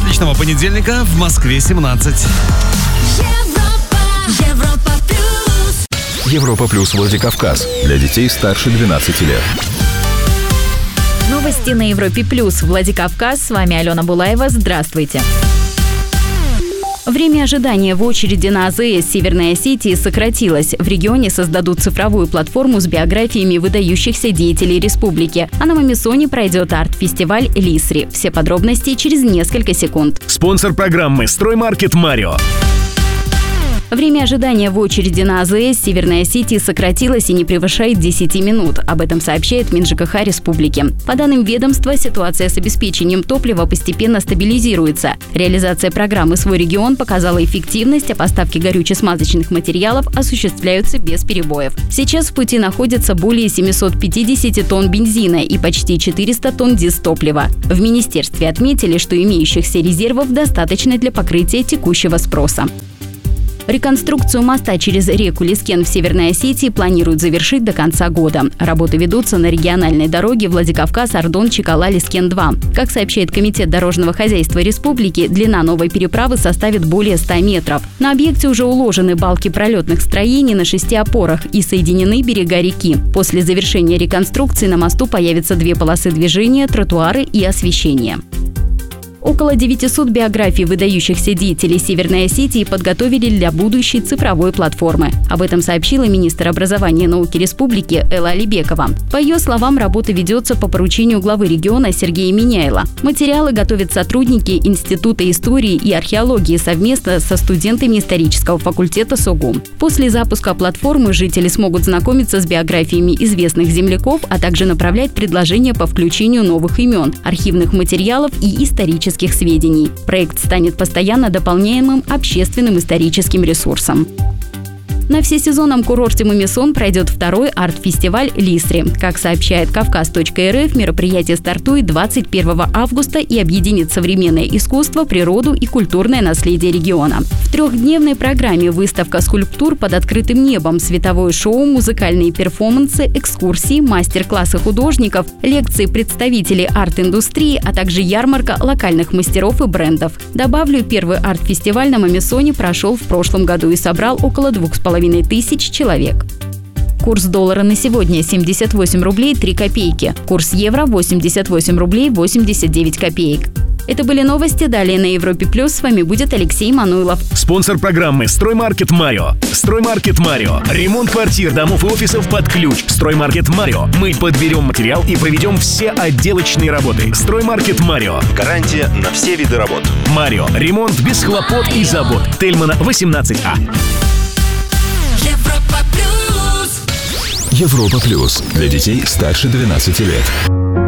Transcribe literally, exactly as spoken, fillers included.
Отличного понедельника, в Москве семнадцать. Европа, Европа плюс. Европа плюс Владикавказ. Для детей старше двенадцати лет. Новости на Европе плюс. Владикавказ. С вами Алена Булаева. Здравствуйте. Время ожидания в очереди на АЗС Северной Осетии сократилось. В регионе создадут цифровую платформу с биографиями выдающихся деятелей республики. А на Мамисоне пройдет арт-фестиваль «Лисри». Все подробности через несколько секунд. Спонсор программы «Строймаркет Марио». Время ожидания в очереди на АЗС Северной Осетии сократилось и не превышает десяти минут. Об этом сообщает МинЖКХ республики. По данным ведомства, ситуация с обеспечением топлива постепенно стабилизируется. Реализация программы «Свой регион» показала эффективность, а поставки горюче-смазочных материалов осуществляются без перебоев. Сейчас в пути находится более семисот пятидесяти тонн бензина и почти четыреста тонн дизтоплива. В министерстве отметили, что имеющихся резервов достаточно для покрытия текущего спроса. Реконструкцию моста через реку Лискен в Северной Осетии планируют завершить до конца года. Работы ведутся на региональной дороге Владикавказ-Ардон-Чикала-Лискен-два. Как сообщает Комитет дорожного хозяйства республики, длина новой переправы составит более ста метров. На объекте уже уложены балки пролетных строений на шести опорах и соединены берега реки. После завершения реконструкции на мосту появятся две полосы движения, тротуары и освещение. Около девятисот биографий выдающихся деятелей Северной Осетии подготовили для будущей цифровой платформы. Об этом сообщила министр образования и науки республики Элла Алибекова. По ее словам, работа ведется по поручению главы региона Сергея Миняйла. Материалы готовят сотрудники Института истории и археологии совместно со студентами исторического факультета СОГУ. После запуска платформы жители смогут знакомиться с биографиями известных земляков, а также направлять предложения по включению новых имен, архивных материалов и исторических сведений. Проект станет постоянно дополняемым общественным историческим ресурсом. На всесезонном курорте Мамисон пройдет второй арт-фестиваль «Лисри». Как сообщает Кавказ точка эр эф, мероприятие стартует двадцать первого августа и объединит современное искусство, природу и культурное наследие региона. В трехдневной программе выставка скульптур под открытым небом, световое шоу, музыкальные перформансы, экскурсии, мастер-классы художников, лекции представителей арт-индустрии, а также ярмарка локальных мастеров и брендов. Добавлю, первый арт-фестиваль на Мамисоне прошел в прошлом году и собрал около двух с половиной тысяч человек. Курс доллара на сегодня семьдесят восемь рублей три копейки. Курс евро восемьдесят восемь рублей восемьдесят девять копеек. Это были новости. Далее на Европе плюс с вами будет Алексей Мануйлов. Спонсор программы «Строймаркет Марио». «Строймаркет Марио». Ремонт квартир, домов и офисов под ключ. «Строймаркет Марио». Мы подберем материал и проведем все отделочные работы. «Строймаркет Марио». Гарантия на все виды работ. Марио. Ремонт без хлопот и забот. Тельмана, восемнадцать А. Европа плюс. Европа плюс. Для детей старше двенадцати лет.